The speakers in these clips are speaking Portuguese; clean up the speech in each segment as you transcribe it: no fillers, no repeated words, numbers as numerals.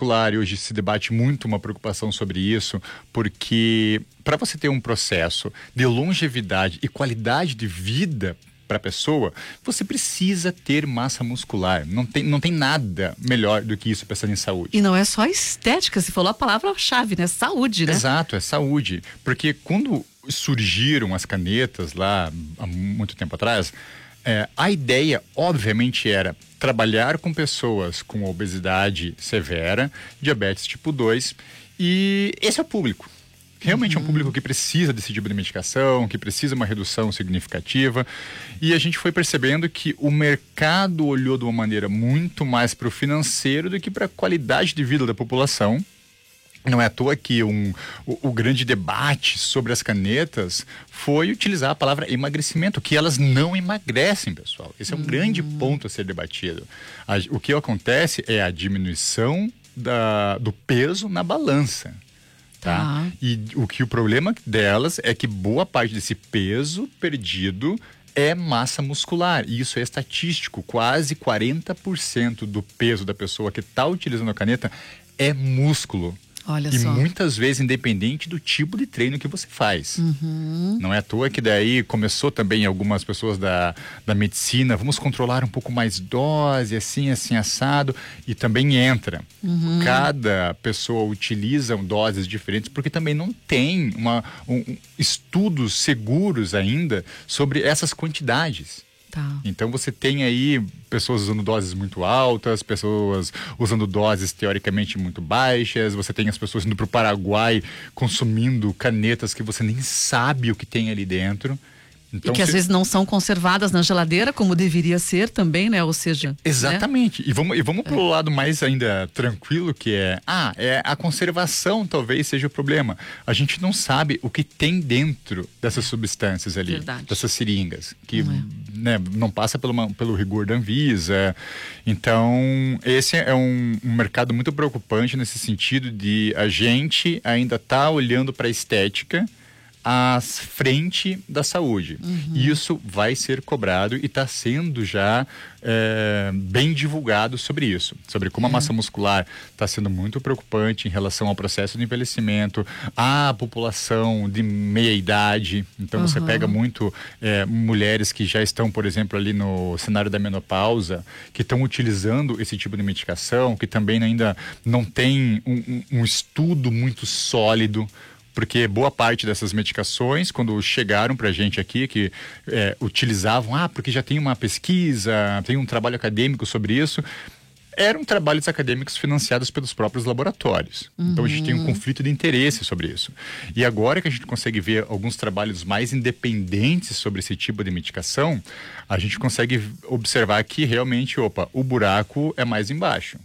muscular, e hoje se debate muito uma preocupação sobre isso, porque para você ter um processo de longevidade e qualidade de vida para a pessoa, você precisa ter massa muscular. Não tem nada melhor do que isso pensando em saúde. E não é só estética, você falou a palavra-chave, né? Saúde, né? Exato, é saúde. Porque quando surgiram as canetas lá há muito tempo atrás, a ideia, obviamente, era trabalhar com pessoas com obesidade severa, diabetes tipo 2, e esse é o público. Realmente é um público que precisa desse tipo de medicação, que precisa de uma redução significativa. E a gente foi percebendo que o mercado olhou de uma maneira muito mais para o financeiro do que para a qualidade de vida da população. Não é à toa que o grande debate sobre as canetas foi utilizar a palavra emagrecimento, que elas não emagrecem, pessoal. Esse é um grande ponto a ser debatido. O que acontece é a diminuição do peso na balança. Tá? E o problema delas é que boa parte desse peso perdido é massa muscular. E isso é estatístico. Quase 40% do peso da pessoa que está utilizando a caneta é músculo. Olha e só. muitas vezes independente do tipo de treino que você faz. Não é à toa que daí começou também algumas pessoas da medicina, vamos controlar um pouco mais dose, assim, assado, e também entra. Cada pessoa utiliza doses diferentes, porque também não tem estudos seguros ainda sobre essas quantidades. Então você tem aí pessoas usando doses muito altas, pessoas usando doses teoricamente muito baixas, você tem as pessoas indo para o Paraguai consumindo canetas que você nem sabe o que tem ali dentro. Então, e que às vezes não são conservadas na geladeira como deveria ser também, né? Ou seja... Exatamente. Né? E vamos para o lado mais ainda tranquilo, que é a conservação talvez seja o problema. A gente não sabe o que tem dessas substâncias ali, dessas seringas, que não passa pelo rigor da Anvisa. Então, esse é um mercado muito preocupante nesse sentido de a gente ainda tá olhando para a estética à frente da saúde. E isso vai ser cobrado e está sendo já bem divulgado sobre isso. Sobre como a massa muscular está sendo muito preocupante em relação ao processo de envelhecimento, à população de meia idade. Então você pega muito mulheres que já estão, por exemplo, ali no cenário da menopausa, que estão utilizando esse tipo de medicação, que também ainda não tem um estudo muito sólido, porque boa parte dessas medicações, quando chegaram para a gente aqui, que utilizavam, porque já tem uma pesquisa, tem um trabalho acadêmico sobre isso, eram trabalhos acadêmicos financiados pelos próprios laboratórios. Então a gente tem um conflito de interesse sobre isso. E agora que a gente consegue ver alguns trabalhos mais independentes sobre esse tipo de medicação, a gente consegue observar que realmente, o buraco é mais embaixo.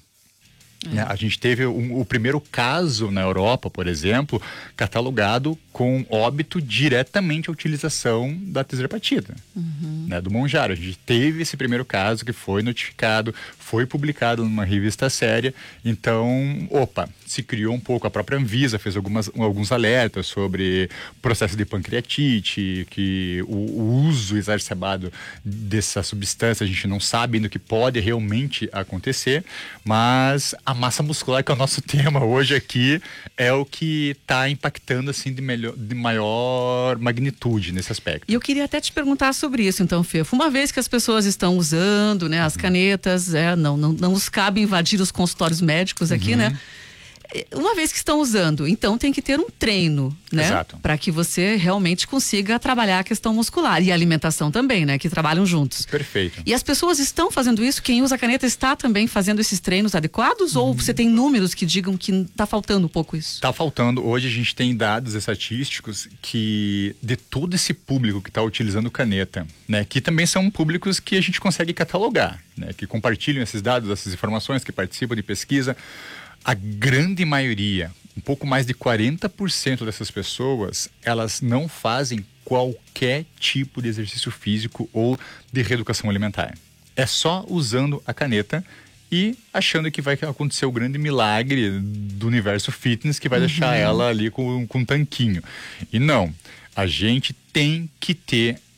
A gente teve o primeiro caso na Europa, por exemplo, catalogado com óbito diretamente à utilização da tirzepatida, do Mounjaro. A gente teve esse primeiro caso que foi notificado, foi publicado numa revista séria. Então, se criou um pouco. A própria Anvisa fez alguns alertas sobre processo de pancreatite, que o uso exacerbado dessa substância, a gente não sabe ainda o que pode realmente acontecer, mas a massa muscular, que é o nosso tema hoje aqui, é o que está impactando assim de maior magnitude nesse aspecto. E eu queria até te perguntar sobre isso, então, Fefo. Uma vez que as pessoas estão usando, né, as canetas, não nos cabe invadir os consultórios médicos aqui, né? Uma vez que estão usando, então tem que ter um treino, né? Exato. Para que você realmente consiga trabalhar a questão muscular e a alimentação também, né? Que trabalham juntos. Perfeito. E as pessoas estão fazendo isso? Quem usa a caneta está também fazendo esses treinos adequados? Ou você tem números que digam que está faltando um pouco isso? Está faltando. Hoje a gente tem dados estatísticos que de todo esse público que está utilizando caneta, né? Que também são públicos que a gente consegue catalogar, né? Que compartilham esses dados, essas informações, que participam de pesquisa. A grande maioria, um pouco mais de 40% dessas pessoas, elas não fazem qualquer tipo de exercício físico ou de reeducação alimentar. É só usando a caneta e achando que vai acontecer o grande milagre do universo fitness, que vai deixar ela ali com um tanquinho. E não, a gente tem que ter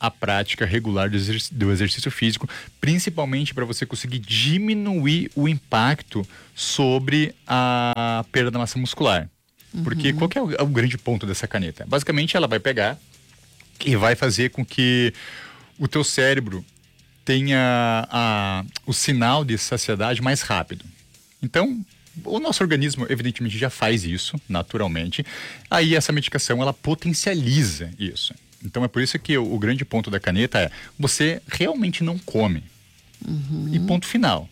a prática regular do exercício físico, principalmente para você conseguir diminuir o impacto sobre a perda da massa muscular. Porque qual que é o grande ponto dessa caneta? Basicamente, ela vai pegar e vai fazer com que o teu cérebro tenha o sinal de saciedade mais rápido. Então, o nosso organismo, evidentemente, já faz isso, naturalmente. Aí, essa medicação, ela potencializa isso. Então, é por isso que o grande ponto da caneta é: você realmente não come. E ponto final.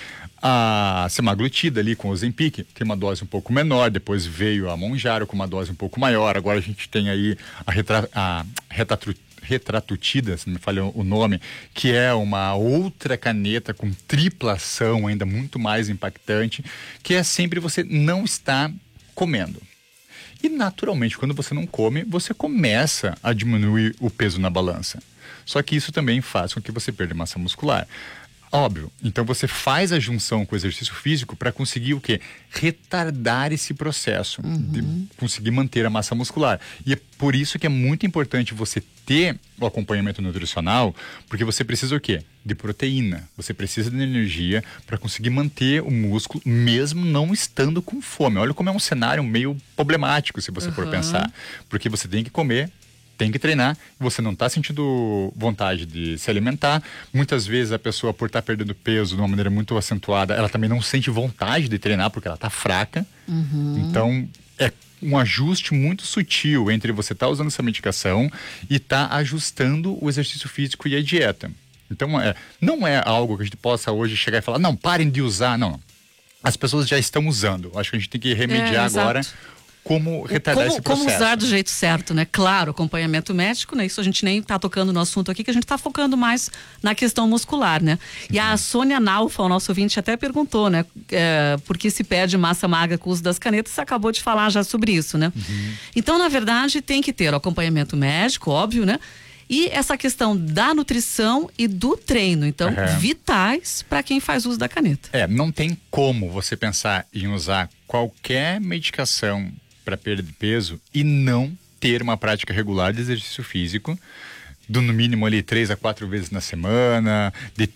A semaglutida ali com o Ozempic tem uma dose um pouco menor, depois veio a Mounjaro com uma dose um pouco maior, agora a gente tem aí a Retratutida, se não me falha o nome, que é uma outra caneta com tripla ação, ainda muito mais impactante, que é sempre você não estar comendo. E naturalmente, quando você não come, você começa a diminuir o peso na balança. Só que isso também faz com que você perda massa muscular. Óbvio. Então você faz a junção com o exercício físico para conseguir o quê? Retardar esse processo, de conseguir manter a massa muscular. E é por isso que é muito importante você ter o acompanhamento nutricional, porque você precisa o quê? De proteína. Você precisa de energia para conseguir manter o músculo, mesmo não estando com fome. Olha como é um cenário meio problemático, se você for pensar. Porque você tem que comer, tem que treinar, você não está sentindo vontade de se alimentar. Muitas vezes a pessoa, por estar perdendo peso de uma maneira muito acentuada, ela também não sente vontade de treinar porque ela está fraca. Então, é um ajuste muito sutil entre você estar usando essa medicação e estar ajustando o exercício físico e a dieta. Então, não é algo que a gente possa hoje chegar e falar: não, parem de usar. Não, as pessoas já estão usando. Acho que a gente tem que remediar agora como retardar esse processo. Como usar do jeito certo, né? Claro, acompanhamento médico, né? Isso a gente nem tá tocando no assunto aqui, que a gente tá focando mais na questão muscular, né? E a Sônia Nalfa, o nosso ouvinte, até perguntou, né? Por que se perde massa magra com o uso das canetas? Você acabou de falar já sobre isso, né? Então, na verdade, tem que ter o acompanhamento médico, óbvio, né? E essa questão da nutrição e do treino, então, vitais para quem faz uso da caneta. Não tem como você pensar em usar qualquer medicação para perda de peso e não ter uma prática regular de exercício físico, no mínimo ali 3 a 4 vezes na semana, de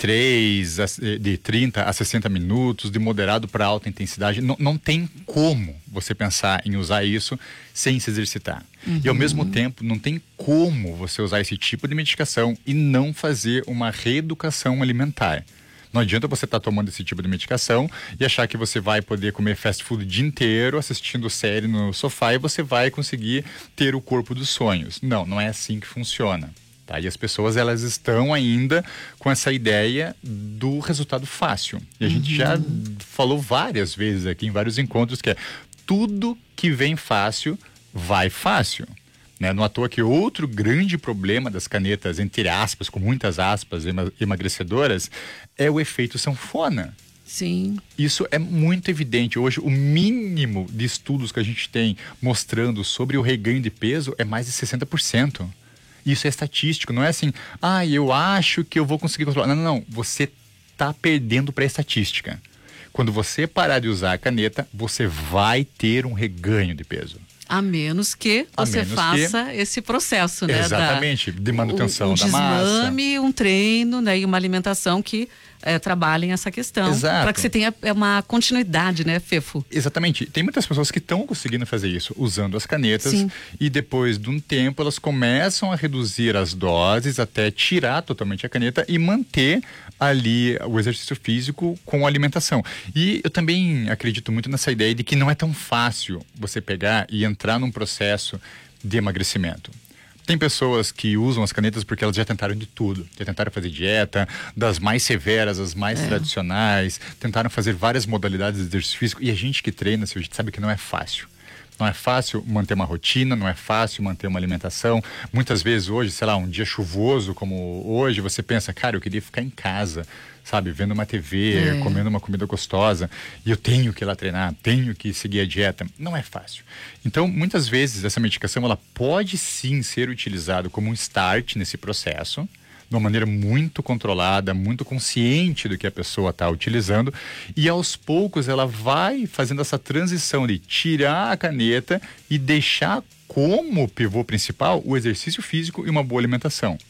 30 a 60 minutos, de moderado para alta intensidade. Não tem como você pensar em usar isso sem se exercitar. E ao mesmo tempo, não tem como você usar esse tipo de medicação e não fazer uma reeducação alimentar. Não adianta você estar tomando esse tipo de medicação e achar que você vai poder comer fast food o dia inteiro, assistindo série no sofá, e você vai conseguir ter o corpo dos sonhos. Não é assim que funciona. Tá? E as pessoas, elas estão ainda com essa ideia do resultado fácil. E a gente já falou várias vezes aqui, em vários encontros, que tudo que vem fácil, vai fácil. Né? Não à toa que outro grande problema das canetas, entre aspas, com muitas aspas, emagrecedoras, é o efeito sanfona. Sim. Isso é muito evidente. Hoje, o mínimo de estudos que a gente tem mostrando sobre o reganho de peso é mais de 60%. Isso é estatístico, não é assim: eu acho que eu vou conseguir controlar. Não. Você está perdendo para a estatística. Quando você parar de usar a caneta, você vai ter um reganho de peso. A menos que você faça esse processo, né? Exatamente, de manutenção da massa. Um desmame, um treino, né? E uma alimentação que trabalhem essa questão. Exato. Para que você tenha uma continuidade, né, Fefo? Exatamente. Tem muitas pessoas que estão conseguindo fazer isso, usando as canetas. Sim. E depois de um tempo, elas começam a reduzir as doses até tirar totalmente a caneta e manter ali o exercício físico com a alimentação. E eu também acredito muito nessa ideia de que não é tão fácil você pegar e entrar num processo de emagrecimento. Tem pessoas que usam as canetas porque elas já tentaram de tudo. Já tentaram fazer dieta, das mais severas, as mais tradicionais. Tentaram fazer várias modalidades de exercício físico. E a gente que treina, a gente sabe que não é fácil. Não é fácil manter uma rotina, não é fácil manter uma alimentação. Muitas vezes hoje, sei lá, um dia chuvoso como hoje, você pensa: cara, eu queria ficar em casa, sabe, vendo uma TV, comendo uma comida gostosa, e eu tenho que ir lá treinar, tenho que seguir a dieta. Não é fácil. Então, muitas vezes, essa medicação, ela pode sim ser utilizada como um start nesse processo, de uma maneira muito controlada, muito consciente do que a pessoa está utilizando, e aos poucos ela vai fazendo essa transição de tirar a caneta e deixar como pivô principal o exercício físico e uma boa alimentação.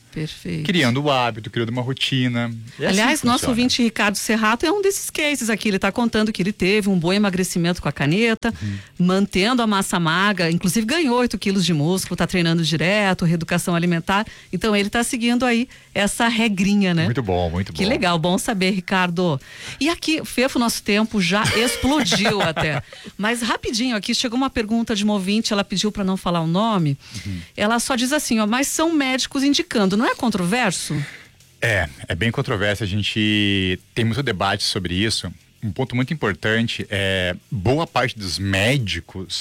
Perfeito. Criando o hábito, criando uma rotina. Aliás, nosso ouvinte Ricardo Serrato é um desses cases aqui. Ele está contando que ele teve um bom emagrecimento com a caneta, mantendo a massa magra, inclusive ganhou 8 quilos de músculo, está treinando direto, reeducação alimentar. Então ele está seguindo aí essa regrinha, né? Muito bom, muito bom. Que legal, bom saber, Ricardo. E aqui, Fefo, nosso tempo já explodiu até. Mas rapidinho aqui, chegou uma pergunta de uma ouvinte, ela pediu para não falar o nome. Ela só diz assim, ó, mas são médicos indicando, não é controverso? É bem controverso, a gente tem muito debate sobre isso. Um ponto muito importante é, boa parte dos médicos,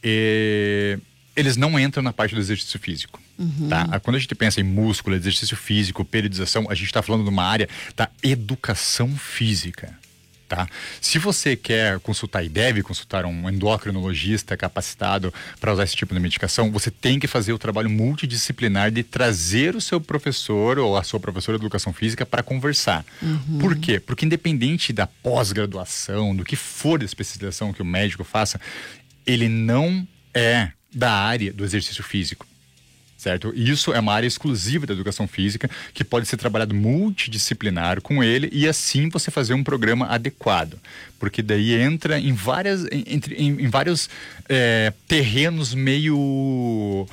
eles não entram na parte do exercício físico. Tá? Quando a gente pensa em músculo, exercício físico, periodização, a gente está falando de uma área da educação física. Tá? Se você quer consultar e deve consultar um endocrinologista capacitado para usar esse tipo de medicação, você tem que fazer o trabalho multidisciplinar de trazer o seu professor ou a sua professora de educação física para conversar. Por quê? Porque independente da pós-graduação, do que for de especialização que o médico faça, ele não é da área do exercício físico. Certo? Isso é uma área exclusiva da educação física que pode ser trabalhado multidisciplinar com ele e assim você fazer um programa adequado. Porque daí entra em vários terrenos meio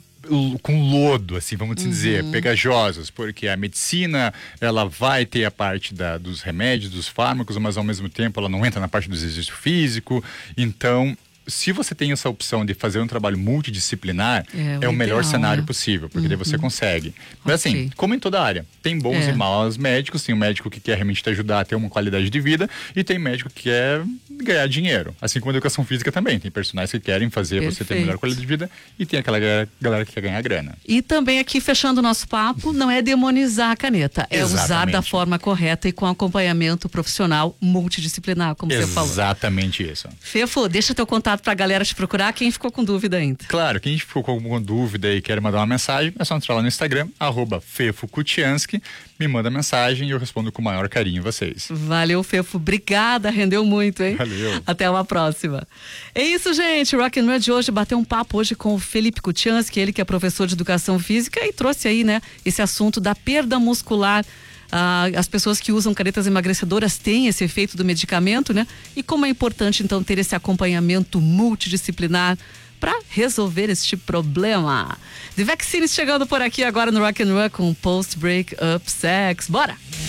com lodo, assim, vamos dizer, pegajosos, porque a medicina, ela vai ter a parte dos remédios, dos fármacos, mas ao mesmo tempo ela não entra na parte do exercício físico. Então, se você tem essa opção de fazer um trabalho multidisciplinar, é o melhor cenário possível, porque daí você consegue. Mas assim, como em toda área, tem bons e maus médicos, tem um médico que quer realmente te ajudar a ter uma qualidade de vida e tem médico que quer ganhar dinheiro. Assim como a educação física também, tem personagens que querem fazer você ter melhor qualidade de vida e tem aquela galera que quer ganhar grana. E também aqui, fechando o nosso papo, não é demonizar a caneta, é usar da forma correta e com acompanhamento profissional multidisciplinar, como você falou. Exatamente isso. Fefo, deixa teu contato pra galera te procurar, quem ficou com dúvida ainda. Claro, quem ficou com alguma dúvida e quer mandar uma mensagem, é só entrar lá no Instagram, @FefoKutiansky, me manda mensagem e eu respondo com o maior carinho vocês. Valeu, Fefo, obrigada, rendeu muito, hein? Valeu. Até uma próxima. É isso, gente, o Rock and Roll de hoje bateu um papo hoje com o Felipe Kutiansky, ele que é professor de educação física e trouxe aí, né, esse assunto da perda muscular. As pessoas que usam canetas emagrecedoras têm esse efeito do medicamento, né? E como é importante, então, ter esse acompanhamento multidisciplinar para resolver este problema. The Vaccines chegando por aqui agora no Rock and Roll com Post Break Up Sex. Bora!